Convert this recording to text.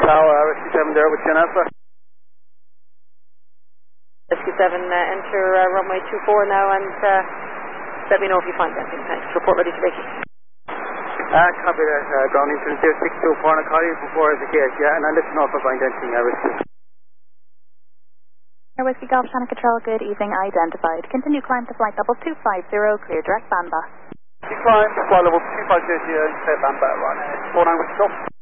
Tower, Rescue 7 there with Jen Alpha. Rescue 7, enter runway 24 now and let me know if you find anything. Thanks. Report ready to Vicky. Copy that, ground into 0624 and I'll call you before the gate, yeah, and I'll let you know if I find anything, Rescue. Air Whiskey Golf Channel Control, good evening, identified. Continue climb to flight level 250, clear direct Bamba. Climb to flight level 250, clear Bamba, right. 49 with stop.